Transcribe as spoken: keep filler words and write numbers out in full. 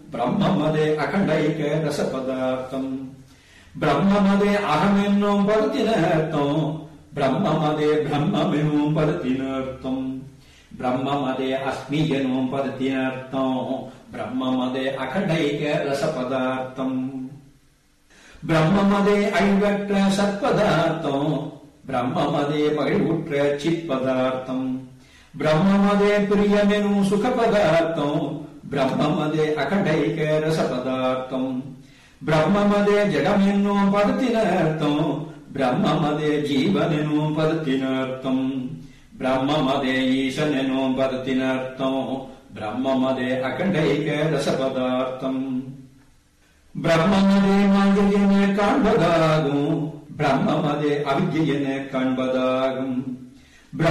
பிரம்மமதே அகண்டைக ரசபதார்த்தம். பிரம்மமதே அகமென்னும் பதத்தினர்த்தம். பிரம்மமதே பிரம்மெனும் பதத்தினர்த்தம். பிரம்மமதே அஸ்மி எனும் பதத்தினர்த்தம். பிரம்மமதே அகண்டைக ரசபதார்த்தம். பிரம்மமதே அழிவற்ற சத்பதார்த்தம். பிரம்மமதே மகிழ்வுற்ற சித்பதார்த்தம். பிரம்மமதே பிரியமெனும் சுகபதார்த்தம். பிரம்மமதே அகண்டைக ரசபதார்த்தம். பிரம்மமதே ஜடமென்னும் பதத்தினர்த்தம். பிரம்மமதே ஜீவனெனும் பதத்தினர்த்தம். பிரம்மமதே ஈசனெனும் பதத்தினர்த்தம். பிரம்மமதே அகண்டைக ரசபதார்த்தம். பிரம்மமதே மாயை என காண்பதாகும். பிரம்மமதே அவித்யை என காண்பதாகும்.